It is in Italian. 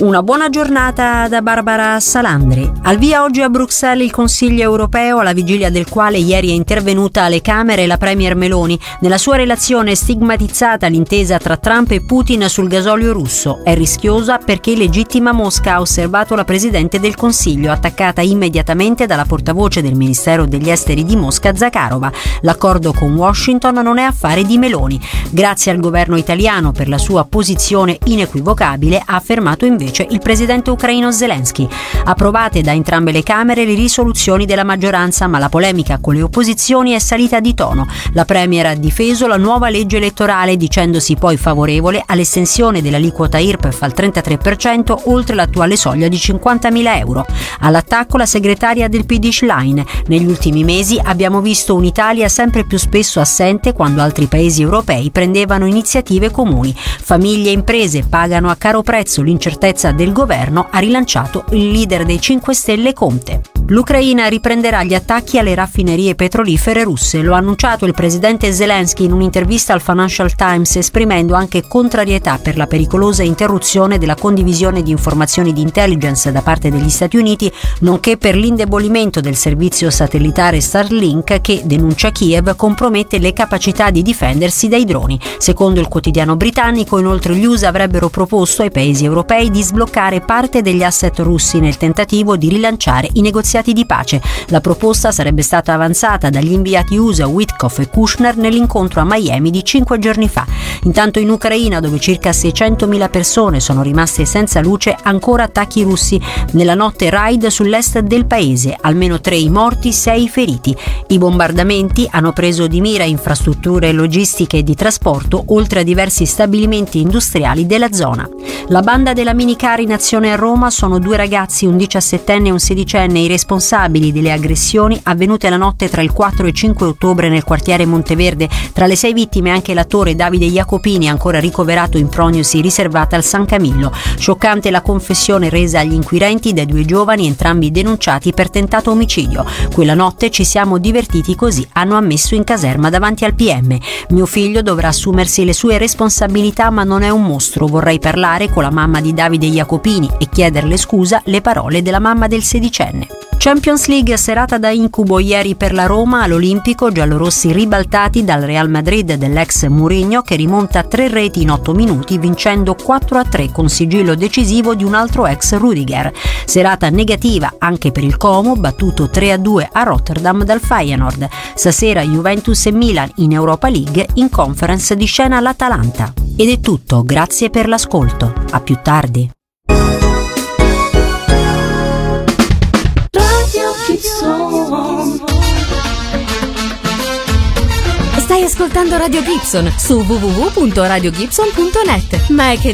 Una buona giornata da Barbara Salandri. Al via oggi a Bruxelles il Consiglio europeo, alla vigilia del quale ieri è intervenuta alle Camere la Premier Meloni. Nella sua relazione stigmatizzata l'intesa tra Trump e Putin sul gasolio russo. È rischiosa perché legittima Mosca, ha osservato la Presidente del Consiglio, attaccata immediatamente dalla portavoce del Ministero degli Esteri di Mosca, Zakharova. L'accordo con Washington non è affare di Meloni. Grazie al governo italiano per la sua posizione inequivocabile, ha affermato invece il presidente ucraino Zelensky. Approvate da entrambe le Camere le risoluzioni della maggioranza, ma la polemica con le opposizioni è salita di tono. La Premier ha difeso la nuova legge elettorale, dicendosi poi favorevole all'estensione dell'aliquota IRPEF al 33% oltre l'attuale soglia di 50.000 euro. All'attacco la segretaria del PD Schlein. Negli ultimi mesi abbiamo visto un'Italia sempre più spesso assente quando altri paesi europei prendevano iniziative comuni. Famiglie e imprese pagano a caro prezzo l'incertezza del governo, ha rilanciato il leader dei 5 Stelle Conte. L'Ucraina riprenderà gli attacchi alle raffinerie petrolifere russe. Lo ha annunciato il presidente Zelensky in un'intervista al Financial Times, esprimendo anche contrarietà per la pericolosa interruzione della condivisione di informazioni di intelligence da parte degli Stati Uniti, nonché per l'indebolimento del servizio satellitare Starlink che, denuncia Kiev, compromette le capacità di difendersi dai droni. Secondo il quotidiano britannico, inoltre gli USA avrebbero proposto ai paesi europei di sbloccare parte degli asset russi nel tentativo di rilanciare i negoziati di pace. La proposta sarebbe stata avanzata dagli inviati USA Witkoff e Kushner nell'incontro a Miami di 5 giorni fa. Intanto in Ucraina, dove circa 600.000 persone sono rimaste senza luce, ancora attacchi russi. Nella notte raid sull'est del paese, almeno 3 i morti, 6 i feriti. I bombardamenti hanno preso di mira infrastrutture logistiche e di trasporto, oltre a diversi stabilimenti industriali della zona. La banda della minicar in azione a Roma sono 2 ragazzi, un 17enne e un 16enne, i responsabili delle aggressioni avvenute la notte tra il 4 e 5 ottobre nel quartiere Monteverde. Tra le 6 vittime anche l'attore Davide Jacopini, ancora ricoverato in prognosi riservata al San Camillo. Scioccante la confessione resa agli inquirenti dai 2 giovani, entrambi denunciati per tentato omicidio. Quella notte ci siamo divertiti così, hanno ammesso in caserma davanti al PM. Mio figlio dovrà assumersi le sue responsabilità, ma non è un mostro. Vorrei parlare con la mamma di Davide Jacopini e chiederle scusa, le parole della mamma del 16enne. Champions League, serata da incubo ieri per la Roma all'Olimpico, giallorossi ribaltati dal Real Madrid dell'ex Mourinho, che rimonta 3 reti in 8 minuti vincendo 4-3 con sigillo decisivo di un altro ex Rudiger. Serata negativa anche per il Como, battuto 3-2 a Rotterdam dal Feyenoord. Stasera Juventus e Milan in Europa League, in Conference di scena l'Atalanta. Ed è tutto, grazie per l'ascolto. A più tardi. Stai ascoltando Radio Gibson su www.radiogibson.net. Ma è che